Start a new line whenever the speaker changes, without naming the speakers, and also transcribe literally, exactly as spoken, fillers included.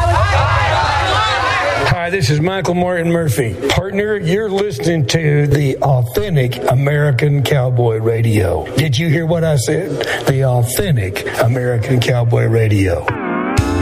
Hi, this is Michael Martin Murphy. Partner, you're listening to the Authentic American Cowboy Radio. Did you hear what I said? The Authentic American Cowboy Radio.